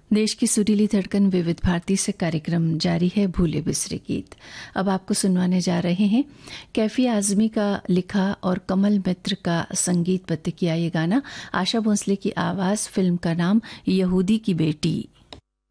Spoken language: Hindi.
देश की सुरीली धड़कन विविध भारती से कार्यक्रम जारी है भूले बिसरे गीत। अब आपको सुनवाने जा रहे हैं कैफी आजमी का लिखा और कमल मित्र का संगीतबद्ध किया ये गाना। आशा भोसले की आवाज़, फिल्म का नाम यहूदी की बेटी।